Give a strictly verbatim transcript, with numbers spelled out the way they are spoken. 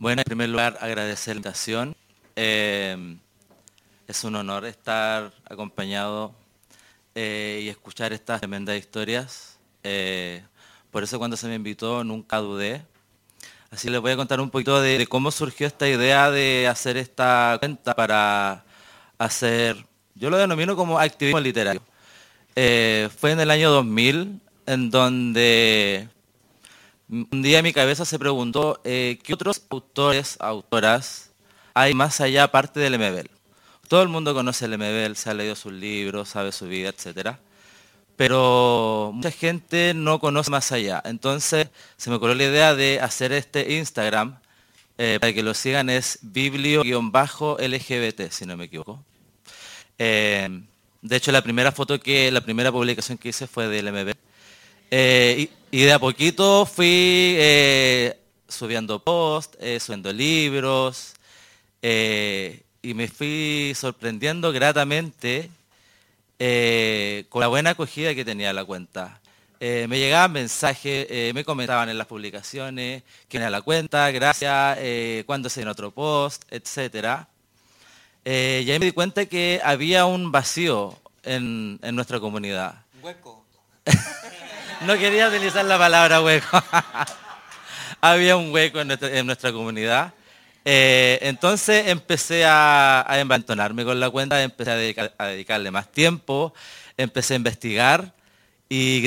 Bueno, en primer lugar, agradecer la invitación. Eh, es un honor estar acompañado eh, y escuchar estas tremendas historias. Eh, por eso cuando se me invitó nunca dudé. Así les voy a contar un poquito de, de cómo surgió esta idea de hacer esta cuenta para hacer, yo lo denomino como activismo literario. Eh, fue en el año dos mil en donde un día mi cabeza se preguntó eh, qué otros autores, autoras hay más allá aparte del M B L. Todo el mundo conoce el M B L, se ha leído sus libros, sabe su vida, etcétera. Pero mucha gente no conoce más allá. Entonces se me ocurrió la idea de hacer este Instagram, eh, para que lo sigan, es biblio-L G B T, si no me equivoco. Eh, de hecho, la primera foto que, la primera publicación que hice fue del M B L. Eh, y, y de a poquito fui eh, subiendo posts, eh, subiendo libros, eh, y me fui sorprendiendo gratamente eh, con la buena acogida que tenía la cuenta. Eh, me llegaban mensajes, eh, me comentaban en las publicaciones que era la cuenta, gracias, eh, cuándo se en otro post, etcétera. Eh, y ahí me di cuenta que había un vacío en, en nuestra comunidad. Hueco. No quería utilizar la palabra hueco. Había un hueco en nuestra, en nuestra comunidad. Eh, entonces empecé a, a envalentonarme con la cuenta, empecé a, dedicar, a dedicarle más tiempo, empecé a investigar y